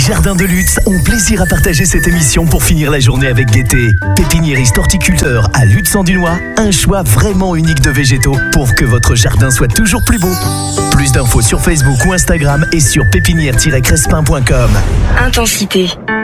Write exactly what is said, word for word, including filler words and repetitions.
Jardins de Lutz ont plaisir à partager cette émission pour finir la journée avec gaieté. Pépiniériste horticulteur à Lutz-en-Dunois, un choix vraiment unique de végétaux pour que votre jardin soit toujours plus beau. Plus d'infos sur Facebook ou Instagram et sur pépinière tiret crespin point com. Intensité,